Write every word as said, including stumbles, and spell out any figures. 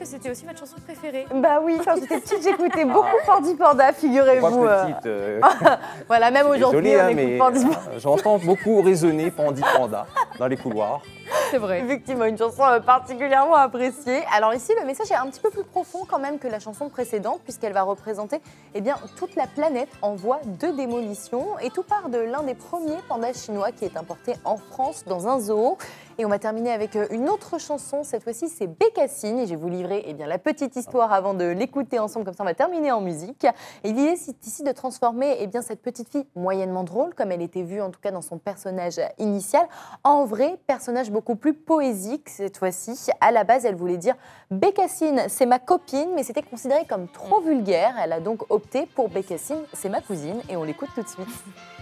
que c'était aussi votre chanson préférée. Bah oui, quand j'étais petite, j'écoutais beaucoup Pandi Panda, figurez-vous. Moi, petite, euh, voilà, même aujourd'hui, désolé, on hein, écoute mais Pandi Panda. euh, j'entends beaucoup résonner Pandi Panda dans les couloirs. C'est vrai. Effectivement, une chanson euh, particulièrement appréciée. Alors ici, le message est un petit peu plus profond quand même que la chanson précédente, puisqu'elle va représenter eh bien, toute la planète en voie de démolition. Et tout part de l'un des premiers pandas chinois qui est importé en France dans un zoo. Et on va terminer avec une autre chanson. Cette fois-ci, c'est Bécassine. Et je vais vous livrer eh bien, la petite histoire avant de l'écouter ensemble. Comme ça, on va terminer en musique. Et l'idée, c'est ici de transformer eh bien, cette petite fille moyennement drôle, comme elle était vue en tout cas dans son personnage initial, en vrai personnage beaucoup plus poésique cette fois-ci. À la base, elle voulait dire Bécassine, c'est ma copine, mais c'était considéré comme trop vulgaire. Elle a donc opté pour Bécassine, c'est ma cousine. Et on l'écoute tout de suite.